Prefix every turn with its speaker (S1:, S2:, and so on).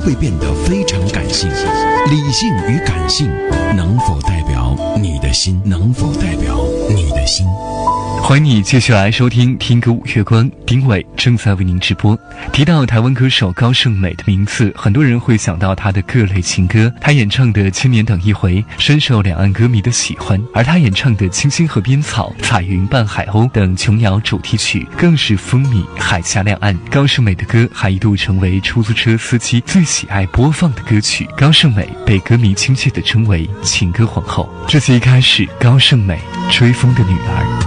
S1: 会变得非常感性。理性与感性能否代表你的心？能否代表你的心？
S2: 欢迎你继续来收听听歌五月光，丁伟正在为您直播。提到台湾歌手高胜美的名字，很多人会想到她的各类情歌，她演唱的《千年等一回》深受两岸歌迷的喜欢，而她演唱的《青青河边草》《彩云伴海鸥》等琼瑶主题曲更是风靡海峡两岸。高胜美的歌还一度成为出租车司机最喜爱播放的歌曲，高胜美被歌迷亲切地称为情歌皇后。这期一开始，高胜美追风的女儿。